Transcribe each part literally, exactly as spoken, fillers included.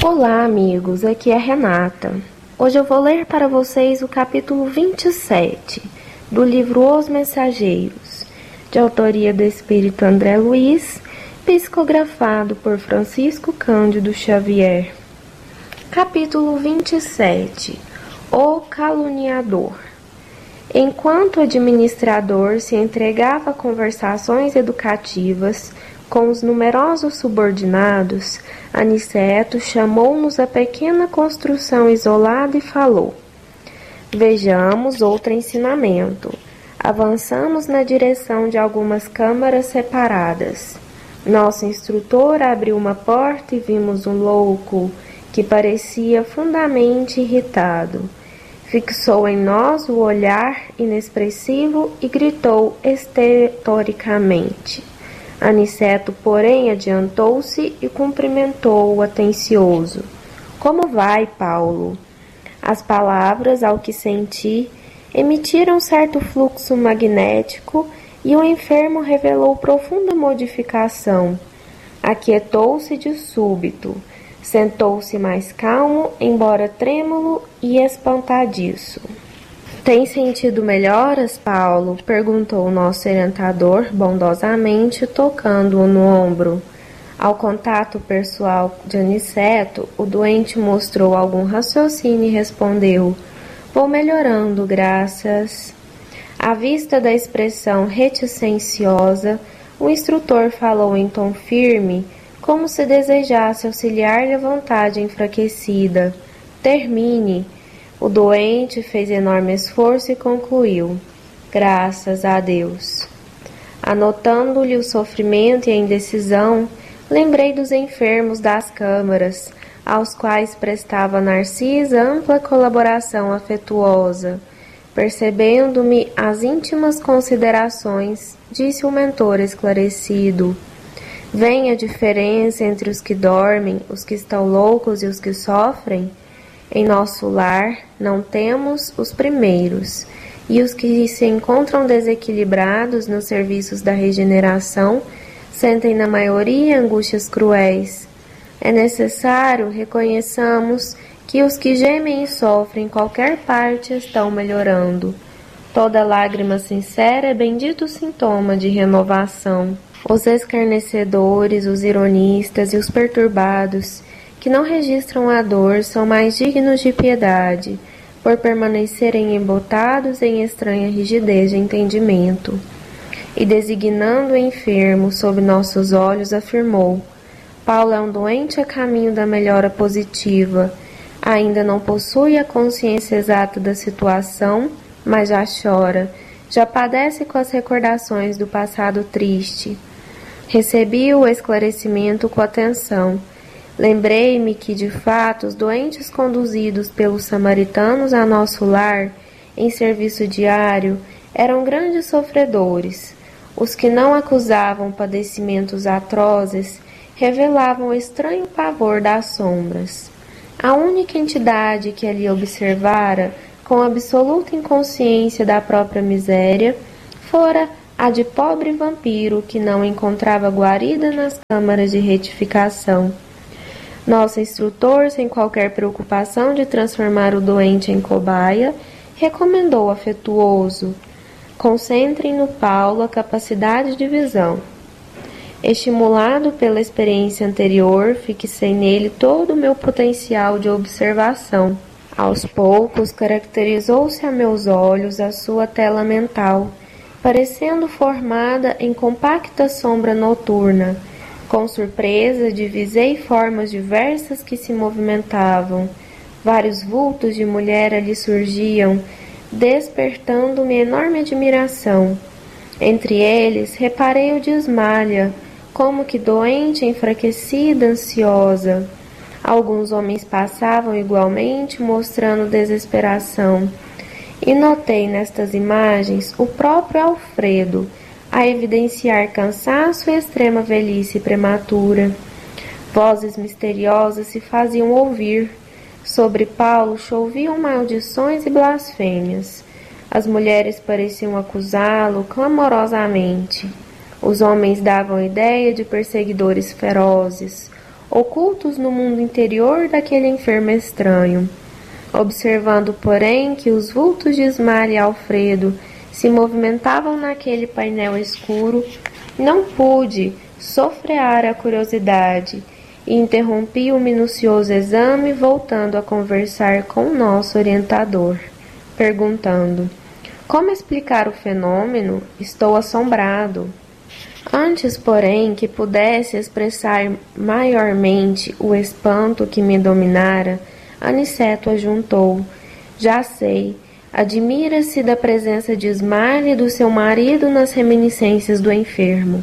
Olá, amigos, aqui é a Renata. Hoje eu vou ler para vocês o capítulo vinte e sete do livro Os Mensageiros, de autoria do Espírito André Luiz, psicografado por Francisco Cândido Xavier. Capítulo vinte e sete. O caluniador. Enquanto o administrador se entregava a conversações educativas com os numerosos subordinados, Aniceto chamou-nos a pequena construção isolada e falou: Vejamos outro ensinamento. Avançamos na direção de algumas câmaras separadas. Nosso instrutor abriu uma porta e vimos um louco que parecia fundamente irritado. Fixou em nós o olhar inexpressivo e gritou estertoricamente. Aniceto, porém, adiantou-se e cumprimentou-o atencioso. Como vai, Paulo? As palavras, ao que senti, emitiram certo fluxo magnético e o enfermo revelou profunda modificação. Aquietou-se de súbito. Sentou-se mais calmo, embora trêmulo e espantadiço. Tem sentido melhoras, Paulo? Perguntou o nosso orientador, bondosamente, tocando-o no ombro. Ao contato pessoal de Aniceto, o doente mostrou algum raciocínio e respondeu: Vou melhorando, graças. À vista da expressão reticenciosa, o instrutor falou em tom firme, como se desejasse auxiliar-lhe a vontade enfraquecida. Termine. O doente fez enorme esforço e concluiu: Graças a Deus. Anotando-lhe o sofrimento e a indecisão, lembrei dos enfermos das câmaras, aos quais prestava Narcisa ampla colaboração afetuosa. Percebendo-me as íntimas considerações, disse o mentor esclarecido: Vem a diferença entre os que dormem, os que estão loucos e os que sofrem? Em nosso lar não temos os primeiros, e os que se encontram desequilibrados nos serviços da regeneração sentem na maioria angústias cruéis. É necessário reconheçamos que os que gemem e sofrem em qualquer parte estão melhorando. Toda lágrima sincera é bendito sintoma de renovação. Os escarnecedores, os ironistas e os perturbados, que não registram a dor, são mais dignos de piedade, por permanecerem embotados em estranha rigidez de entendimento. E designando o enfermo sob nossos olhos, afirmou: Paulo é um doente a caminho da melhora positiva. Ainda não possui a consciência exata da situação, mas já chora, já padece com as recordações do passado triste. Recebi o esclarecimento com atenção. Lembrei-me que, de fato, os doentes conduzidos pelos samaritanos a nosso lar, em serviço diário, eram grandes sofredores. Os que não acusavam padecimentos atrozes revelavam o estranho pavor das sombras. A única entidade que ali observara, com absoluta inconsciência da própria miséria, fora a de pobre vampiro que não encontrava guarida nas câmaras de retificação. Nosso instrutor, sem qualquer preocupação de transformar o doente em cobaia, recomendou afetuoso: concentrem no Paulo a capacidade de visão. Estimulado pela experiência anterior, fixei nele todo o meu potencial de observação. Aos poucos, caracterizou-se a meus olhos a sua tela mental, parecendo formada em compacta sombra noturna. Com surpresa, divisei formas diversas que se movimentavam. Vários vultos de mulher ali surgiam, despertando-me enorme admiração. Entre eles, reparei o de Ismália, como que doente, enfraquecida, ansiosa. Alguns homens passavam igualmente, mostrando desesperação. E notei nestas imagens o próprio Alfredo, a evidenciar cansaço e extrema velhice prematura. Vozes misteriosas se faziam ouvir. Sobre Paulo choviam maldições e blasfêmias. As mulheres pareciam acusá-lo clamorosamente. Os homens davam ideia de perseguidores ferozes. ocultos no mundo interior daquele enfermo estranho. Observando, porém, que os vultos de Ismar e Alfredo se movimentavam naquele painel escuro, não pude sofrear a curiosidade e interrompi o minucioso exame, voltando a conversar com o nosso orientador, perguntando: como explicar o fenômeno? Estou assombrado. Antes, porém, que pudesse expressar maiormente o espanto que me dominara, Aniceto ajuntou: já sei, admira-se da presença de Ismar e do seu marido nas reminiscências do enfermo.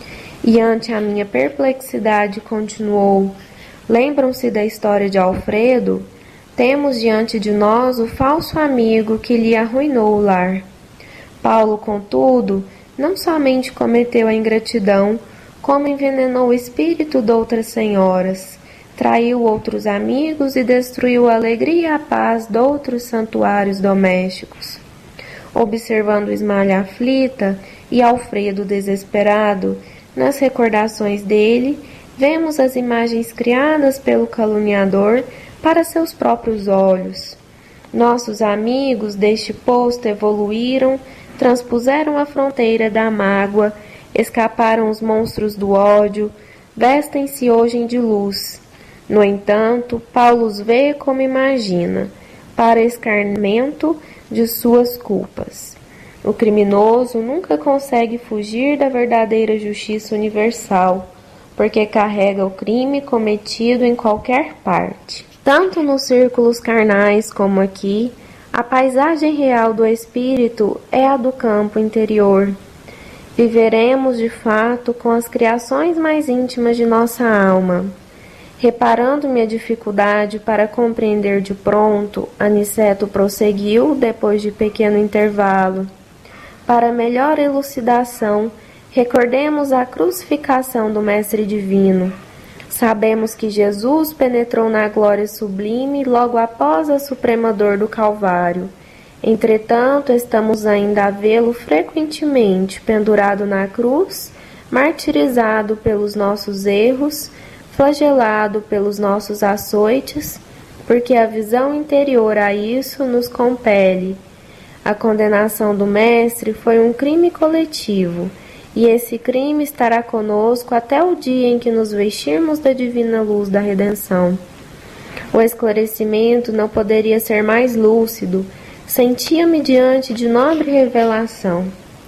E ante a minha perplexidade continuou: lembram-se da história de Alfredo? Temos diante de nós o falso amigo que lhe arruinou o lar. Paulo, contudo, não somente cometeu a ingratidão, como envenenou o espírito de outras senhoras, traiu outros amigos e destruiu a alegria e a paz de outros santuários domésticos. Observando Ismalha aflita e Alfredo desesperado, nas recordações dele, vemos as imagens criadas pelo caluniador para seus próprios olhos. Nossos amigos deste posto evoluíram, transpuseram a fronteira da mágoa, escaparam os monstros do ódio, vestem-se hoje de luz. No entanto, Paulo os vê como imagina, para escarnecimento de suas culpas. O criminoso nunca consegue fugir da verdadeira justiça universal, porque carrega o crime cometido em qualquer parte. Tanto nos círculos carnais como aqui, a paisagem real do espírito é a do campo interior. Viveremos de fato com as criações mais íntimas de nossa alma. Reparando minha dificuldade para compreender de pronto, Aniceto prosseguiu depois de pequeno intervalo. Para melhor elucidação, recordemos a crucificação do Mestre Divino. Sabemos que Jesus penetrou na glória sublime logo após a suprema dor do Calvário. Entretanto, estamos ainda a vê-lo frequentemente pendurado na cruz, martirizado pelos nossos erros, flagelado pelos nossos açoites, porque a visão interior a isso nos compele. A condenação do Mestre foi um crime coletivo, e esse crime estará conosco até o dia em que nos vestirmos da divina luz da redenção. O esclarecimento não poderia ser mais lúcido, sentia-me diante de nobre revelação.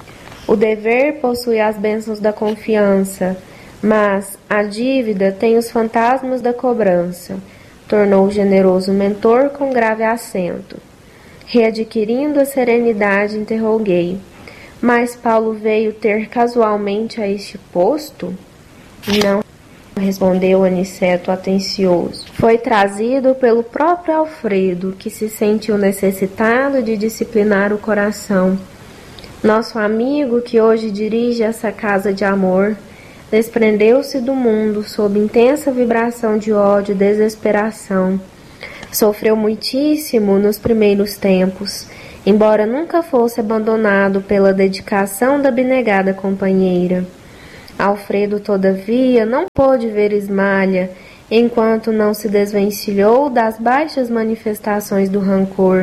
O dever possui as bênçãos da confiança, mas a dívida tem os fantasmas da cobrança, tornou o generoso mentor com grave acento. Readquirindo a serenidade, interroguei: mas Paulo veio ter casualmente a este posto? Não, respondeu Aniceto atencioso. Foi trazido pelo próprio Alfredo, que se sentiu necessitado de disciplinar o coração. Nosso amigo, que hoje dirige essa casa de amor, desprendeu-se do mundo sob intensa vibração de ódio e desesperação. Sofreu muitíssimo nos primeiros tempos, embora nunca fosse abandonado pela dedicação da abnegada companheira. Alfredo, todavia, não pôde ver Ismalha, enquanto não se desvencilhou das baixas manifestações do rancor.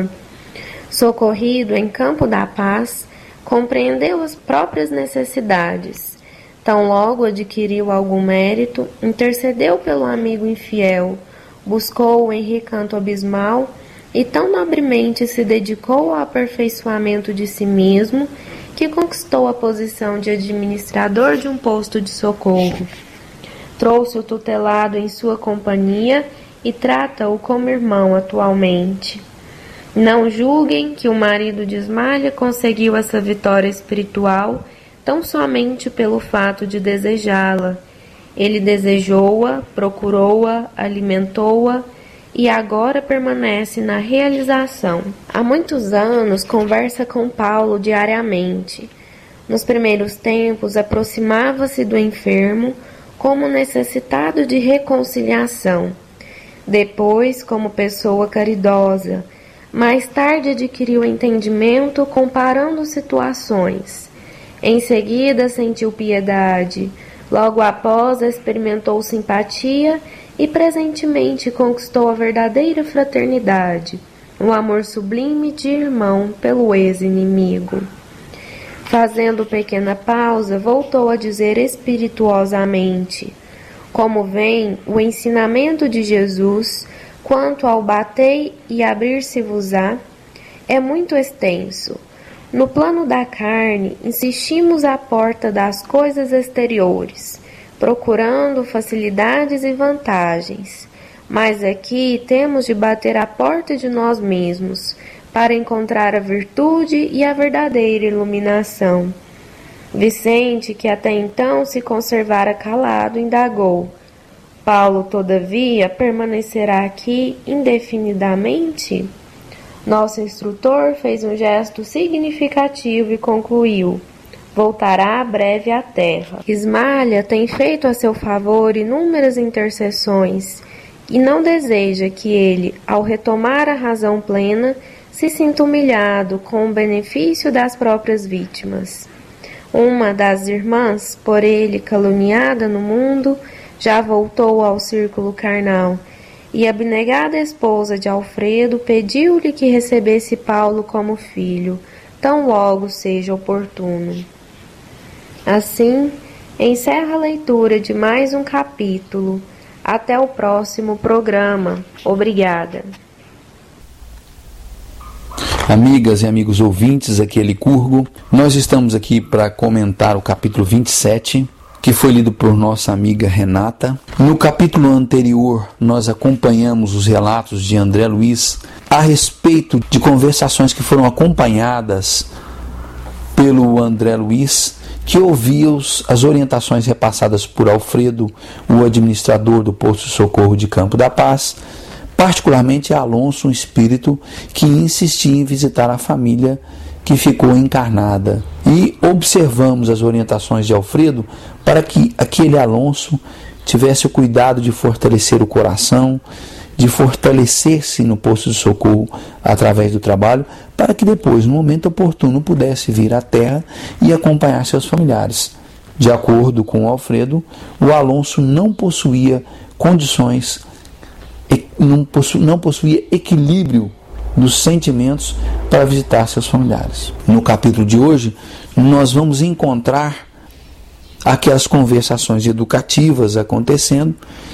Socorrido em campo da paz, compreendeu as próprias necessidades. Tão logo adquiriu algum mérito, intercedeu pelo amigo infiel, buscou-o em recanto abismal e tão nobremente se dedicou ao aperfeiçoamento de si mesmo que conquistou a posição de administrador de um posto de socorro. Trouxe o tutelado em sua companhia e trata-o como irmão atualmente. Não julguem que o marido de Ismalha conseguiu essa vitória espiritual tão somente pelo fato de desejá-la. Ele desejou-a, procurou-a, alimentou-a e agora permanece na realização. Há muitos anos conversa com Paulo diariamente. Nos primeiros tempos aproximava-se do enfermo como necessitado de reconciliação. Depois, como pessoa caridosa. Mais tarde adquiriu entendimento comparando situações. Em seguida sentiu piedade. Logo após, experimentou simpatia e presentemente conquistou a verdadeira fraternidade, um amor sublime de irmão pelo ex-inimigo. Fazendo pequena pausa, voltou a dizer espirituosamente: como vem o ensinamento de Jesus quanto ao batei e abrir-se-vos-á, é muito extenso. No plano da carne, insistimos à porta das coisas exteriores, procurando facilidades e vantagens. Mas aqui temos de bater à porta de nós mesmos, para encontrar a virtude e a verdadeira iluminação. Vicente, que até então se conservara calado, indagou: Paulo, todavia, permanecerá aqui indefinidamente? Nosso instrutor fez um gesto significativo e concluiu: voltará breve à terra. Ismalha tem feito a seu favor inúmeras intercessões e não deseja que ele, ao retomar a razão plena, se sinta humilhado com o benefício das próprias vítimas. Uma das irmãs, por ele caluniada no mundo, já voltou ao círculo carnal, e a abnegada esposa de Alfredo pediu-lhe que recebesse Paulo como filho, tão logo seja oportuno. Assim, encerra a leitura de mais um capítulo. Até o próximo programa. Obrigada. Amigas e amigos ouvintes, aqui é Licurgo. Nós estamos aqui para comentar o capítulo vinte e sete, que foi lido por nossa amiga Renata. No capítulo anterior, nós acompanhamos os relatos de André Luiz a respeito de conversações que foram acompanhadas pelo André Luiz, que ouvia os, as orientações repassadas por Alfredo, o administrador do posto de socorro de Campo da Paz, particularmente a Alonso, um espírito que insistia em visitar a família que ficou encarnada. E observamos as orientações de Alfredo para que aquele Alonso tivesse o cuidado de fortalecer o coração, de fortalecer-se no posto de socorro através do trabalho, para que depois, no momento oportuno, pudesse vir à terra e acompanhar seus familiares. De acordo com o Alfredo, o Alonso não possuía condições, não, possu, não possuía equilíbrio dos sentimentos para visitar seus familiares. No capítulo de hoje, nós vamos encontrar aquelas conversações educativas acontecendo,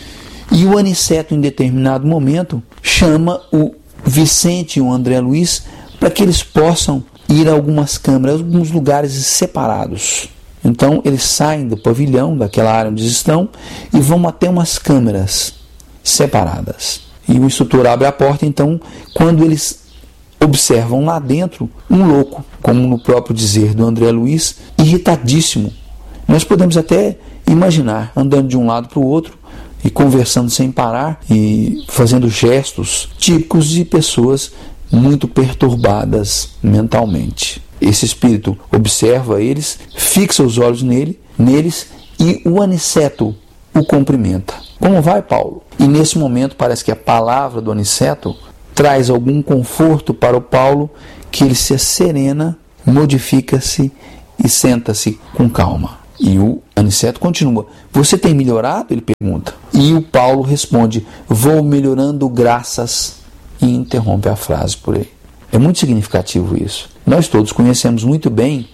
e o Aniceto, em determinado momento, chama o Vicente e o André Luiz para que eles possam ir a algumas câmaras, alguns lugares separados. Então, eles saem do pavilhão, daquela área onde estão, e vão até umas câmeras separadas. E o instrutor abre a porta, então, quando eles observam lá dentro um louco, como no próprio dizer do André Luiz, irritadíssimo. Nós podemos até imaginar, andando de um lado para o outro, e conversando sem parar, e fazendo gestos típicos de pessoas muito perturbadas mentalmente. Esse espírito observa eles, fixa os olhos nele, neles, e o Aniceto o cumprimenta. Como vai, Paulo? E nesse momento parece que a palavra do Aniceto traz algum conforto para o Paulo, que ele se serena, modifica-se e senta-se com calma. E o Aniceto continua: você tem melhorado? Ele pergunta. E o Paulo responde: vou melhorando graças, e interrompe a frase por aí. É muito significativo isso. Nós todos conhecemos muito bem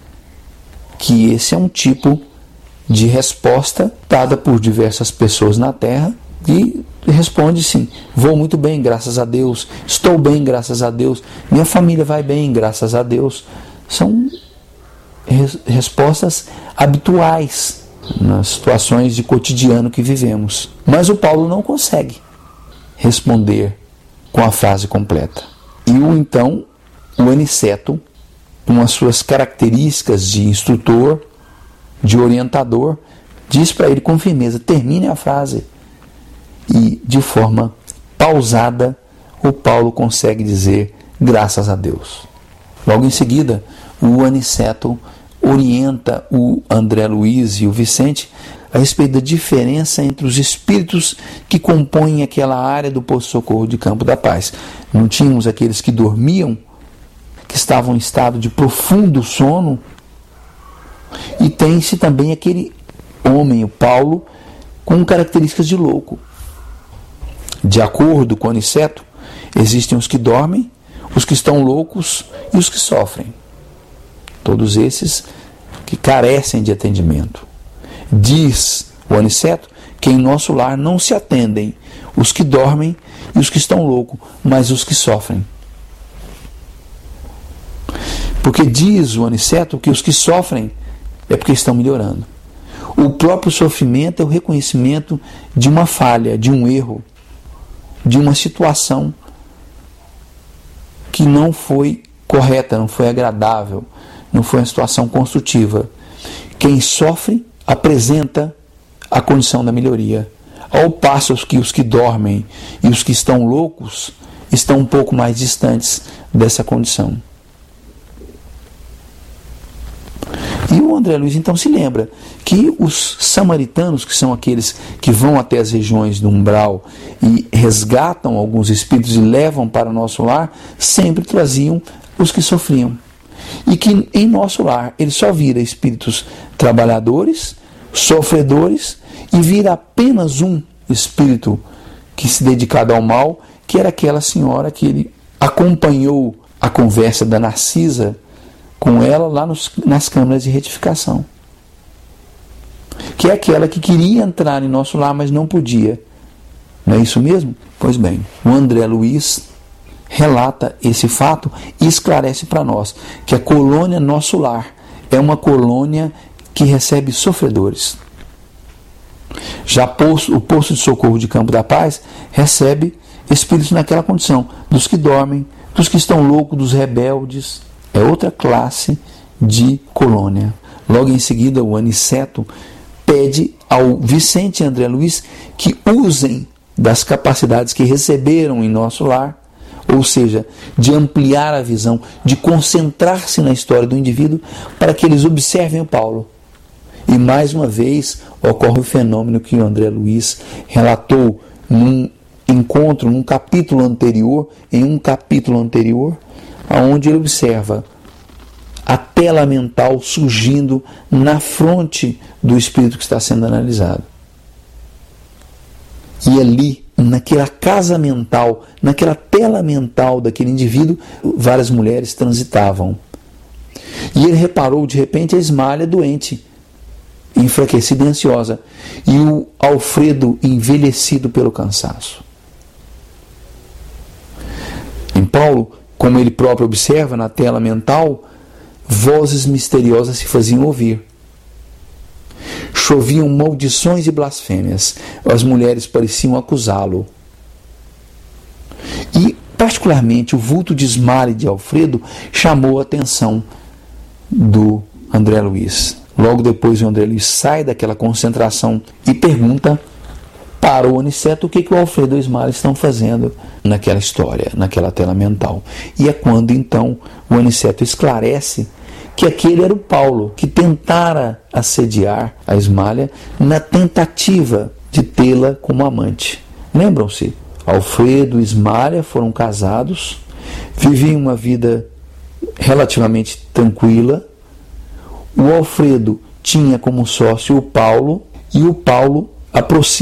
que esse é um tipo de resposta dada por diversas pessoas na Terra, e responde sim: vou muito bem, graças a Deus, estou bem, graças a Deus, minha família vai bem, graças a Deus. São res- respostas habituais nas situações de cotidiano que vivemos. Mas o Paulo não consegue responder com a frase completa. E o então, o Aniceto, com as suas características de instrutor, de orientador, diz para ele com firmeza: termine a frase. E de forma pausada, o Paulo consegue dizer: graças a Deus. Logo em seguida, o Aniceto orienta o André Luiz e o Vicente a respeito da diferença entre os espíritos que compõem aquela área do posto de socorro de Campo da Paz. Não tínhamos aqueles que dormiam, que estavam em estado de profundo sono, e tem-se também aquele homem, o Paulo, com características de louco. De acordo com Aniceto, existem os que dormem, os que estão loucos e os que sofrem. Todos esses que carecem de atendimento. Diz o Aniceto que em nosso lar não se atendem os que dormem e os que estão loucos, mas os que sofrem. Porque diz o Aniceto que os que sofrem é porque estão melhorando. O próprio sofrimento é o reconhecimento de uma falha, de um erro, de uma situação que não foi correta, não foi agradável, não foi uma situação construtiva. Quem sofre apresenta a condição da melhoria, ao passo que os que dormem e os que estão loucos estão um pouco mais distantes dessa condição. E o André Luiz então se lembra que os samaritanos, que são aqueles que vão até as regiões do umbral e resgatam alguns espíritos e levam para o nosso lar, sempre traziam os que sofriam. E que em nosso lar ele só vira espíritos trabalhadores, sofredores, e vira apenas um espírito que se dedicava ao mal, que era aquela senhora que ele acompanhou a conversa da Narcisa com ela lá nos, nas câmaras de retificação. Que é aquela que queria entrar em nosso lar, mas não podia. Não é isso mesmo? Pois bem, o André Luiz relata esse fato e esclarece para nós que a colônia Nosso Lar é uma colônia que recebe sofredores. Já o posto de socorro de Campo da Paz recebe espíritos naquela condição, dos que dormem, dos que estão loucos, dos rebeldes. É outra classe de colônia. Logo em seguida, o Aniceto pede ao Vicente e André Luiz que usem das capacidades que receberam em nosso lar, ou seja, de ampliar a visão, de concentrar-se na história do indivíduo, para que eles observem o Paulo. E mais uma vez ocorre o fenômeno que o André Luiz relatou num encontro, num capítulo anterior, em um capítulo anterior, onde ele observa a tela mental surgindo na fronte do espírito que está sendo analisado. E ali, naquela casa mental, naquela tela mental daquele indivíduo, várias mulheres transitavam. E ele reparou, de repente, a Ismália doente, enfraquecida e ansiosa, e o Alfredo envelhecido pelo cansaço. Em Paulo, como ele próprio observa na tela mental, vozes misteriosas se faziam ouvir. Choviam maldições e blasfêmias. As mulheres pareciam acusá-lo. E, particularmente, o vulto de Ismália e de Alfredo chamou a atenção do André Luiz. Logo depois, o André Luiz sai daquela concentração e pergunta para o Aniceto o que, que o Alfredo e o Ismália estão fazendo naquela história, naquela tela mental. E é quando, então, o Aniceto esclarece que aquele era o Paulo, que tentara assediar a Ismália na tentativa de tê-la como amante. Lembram-se? Alfredo e Ismália foram casados, viviam uma vida relativamente tranquila. O Alfredo tinha como sócio o Paulo, e o Paulo aproxima